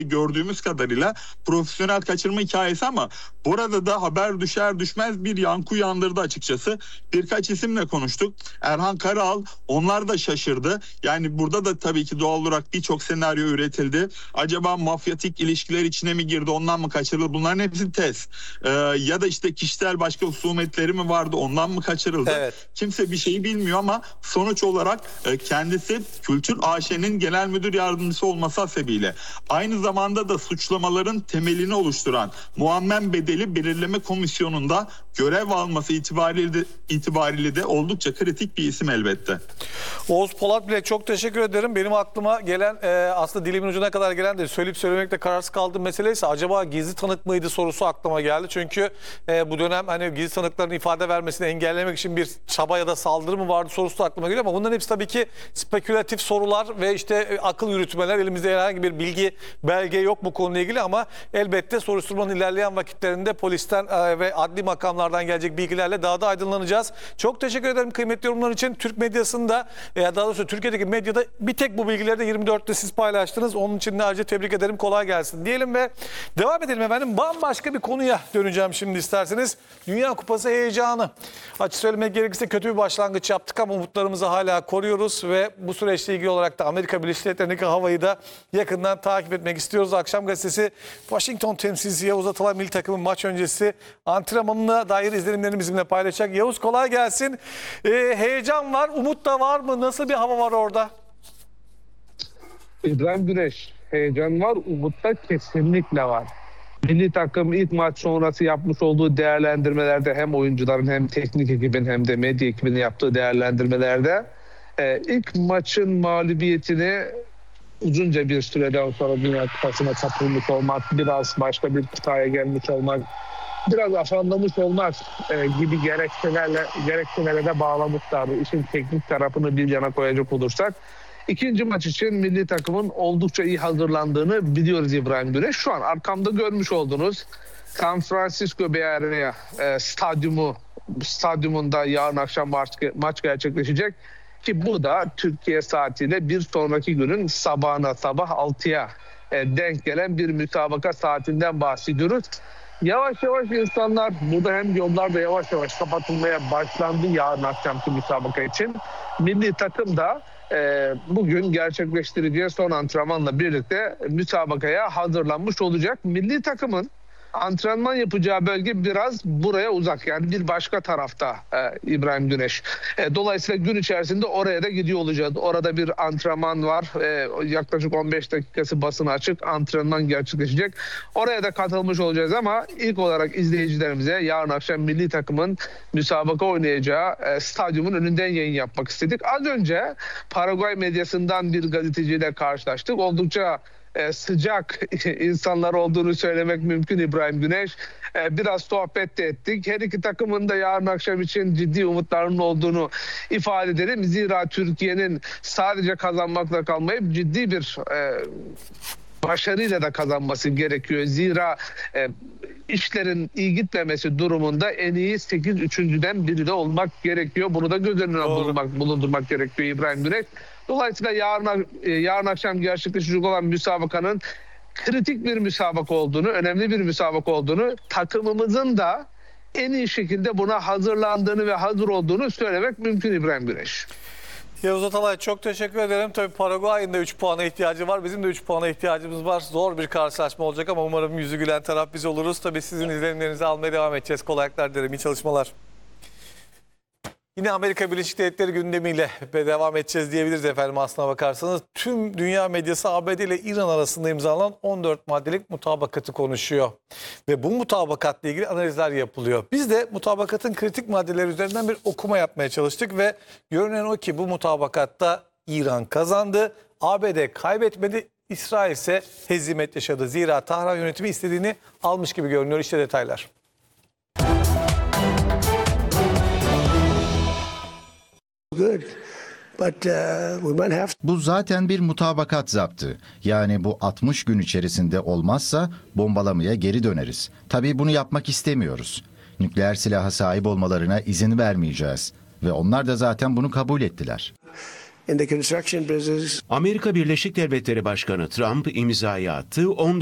gördüğümüz kadarıyla profesyonel kaçırma hikayesi, ama burada da haber düşer düşmez bir yankı uyandırdı açıkçası. Birkaç isimle konuştuk. Erhan Karal, onlar da şaşırdı. Yani burada da tabii ki doğal olarak birçok senaryo üretildi. Acaba mafyatik ilişkiler içine mi girdi, ondan mı kaçırıldı? Bunların hepsi test. Ya da işte kişisel başka husumetleri mi vardı, ondan mı kaçırıldı? Evet. Kimse bir şeyi bilmiyor ama sonuç olarak kendisi Kültür AŞ'nin genel müdür yardımcısı olması hasebiyle aynı zamanda da suçlamaların temelini oluşturan Muammer Bedeli Belirleme Komisyonu'nda görev alması itibariyle de oldukça kritik bir isim elbette. Oğuz Polat bile çok teşekkür ederim. Benim aklıma gelen aslında dilimin ucuna kadar gelen de söyleyip söylemekte kararsız kaldığım mesele ise acaba gizli tanık mıydı sorusu aklıma geldi. Çünkü bu dönem hani gizli tanıkların ifade vermesini engellemek için bir çaba ya da saldırı mı vardı sorusu da aklıma geliyor, ama bunların hepsi tabii ki spekülatif sorular ve işte akıl yürütmeler. Elimizde herhangi bir bilgi, belge yok bu konuyla ilgili, ama elbette soruşturmanın ilerleyen vakitlerinde polisten ve adli makamlardan gelecek bilgilerle daha da aydınlanacağız. Çok teşekkür ederim kıymetli yorumlar için. Türk medyasında, daha doğrusu Türkiye'deki medyada bir tek bu bilgileri de 24'te siz paylaştınız. Onun için de ayrıca tebrik ederim. Kolay gelsin diyelim ve devam edelim efendim. Bambaşka bir konuya döneceğim şimdi isterseniz. Dünya Kupası heyecanı. Açık söylemek gerekirse kötü bir başlangıç yaptık ama umutlarımızı hala koruyoruz ve bu süreçle ilgili olarak da Amerika Birleşik Devletleri'ndeki havayı da yakından takip etmek istiyoruz. Akşam gazetesi Washington temsilcisi Yavuz Atalay milli takımın maç öncesi antrenmanına dair izlenimlerini bizimle paylaşacak. Yavuz kolay gelsin. Heyecan var, umut da var mı? Nasıl bir hava var orada? İbrahim Güneş, heyecan var, umut da kesinlikle var. Milli takım ilk maç sonrası yapmış olduğu değerlendirmelerde hem oyuncuların hem teknik ekibin hem de medya ekibinin yaptığı değerlendirmelerde ilk maçın mağlubiyetini uzunca bir süreden sonra Dünya Kupası'na katılmış olmak, biraz başka bir kıtaya gelmiş olmak, biraz afallamış olmak gibi gerekçelerle de bağlamışlardı. İşin teknik tarafını bir yana koyacak olursak, İkinci maç için milli takımın oldukça iyi hazırlandığını biliyoruz İbrahim Güneş. Şu an arkamda görmüş olduğunuz San Francisco Bay Area stadyumunda yarın akşam maç gerçekleşecek. Ki bu da Türkiye saatiyle bir sonraki günün sabahına, sabah 6'ya denk gelen bir müsabaka saatinden bahsediyoruz. Yavaş yavaş insanlar, burada hem yollar da yavaş yavaş kapatılmaya başlandı yarın akşamki müsabaka için. Milli takım da bugün gerçekleştireceği son antrenmanla birlikte müsabakaya hazırlanmış olacak. Milli takımın antrenman yapacağı bölge biraz buraya uzak, yani bir başka tarafta İbrahim Güneş. Dolayısıyla gün içerisinde oraya da gidiyor olacağız. Orada bir antrenman var. Yaklaşık 15 dakikası basına açık antrenman gerçekleşecek. Oraya da katılmış olacağız ama ilk olarak izleyicilerimize yarın akşam milli takımın müsabaka oynayacağı stadyumun önünden yayın yapmak istedik. Az önce Paraguay medyasından bir gazeteciyle karşılaştık. Oldukça sıcak insanlar olduğunu söylemek mümkün İbrahim Güneş. Biraz sohbet de ettik. Her iki takımın da yarın akşam için ciddi umutlarının olduğunu ifade edelim. Zira Türkiye'nin sadece kazanmakla kalmayıp ciddi bir başarıyla da kazanması gerekiyor. Zira işlerin iyi gitmemesi durumunda en iyi 8 üçüncüden biri de olmak gerekiyor. Bunu da göz önüne bulundurmak gerekiyor İbrahim Güneş. Dolayısıyla yarın akşam gerçekleşecek olan müsabakanın kritik bir müsabaka olduğunu, önemli bir müsabaka olduğunu, takımımızın da en iyi şekilde buna hazırlandığını ve hazır olduğunu söylemek mümkün İbrahim Güneş. Yavuz Atalay çok teşekkür ederim. Tabii Paraguay'ın da 3 puana ihtiyacı var. Bizim de 3 puana ihtiyacımız var. Zor bir karşılaşma olacak ama umarım yüzü gülen taraf biz oluruz. Tabii sizin izlenimlerinizi almaya devam edeceğiz. Kolaylıklar dilerim. İyi çalışmalar. Yine Amerika Birleşik Devletleri gündemiyle devam edeceğiz diyebiliriz efendim aslına bakarsanız. Tüm dünya medyası ABD ile İran arasında imzalanan 14 maddelik mutabakatı konuşuyor. Ve bu mutabakatla ilgili analizler yapılıyor. Biz de mutabakatın kritik maddeleri üzerinden bir okuma yapmaya çalıştık ve görünen o ki bu mutabakatta İran kazandı, ABD kaybetmedi, İsrail ise hezimet yaşadı. Zira Tahran yönetimi istediğini almış gibi görünüyor. İşte detaylar. Bu zaten bir mutabakat zaptı. Yani bu 60 gün içerisinde olmazsa bombalamaya geri döneriz. Tabii bunu yapmak istemiyoruz. Nükleer silaha sahip olmalarına izin vermeyeceğiz. Ve onlar da zaten bunu kabul ettiler. in the construction business. Amerika Birleşik Devletleri Başkanı Trump imzayı attı.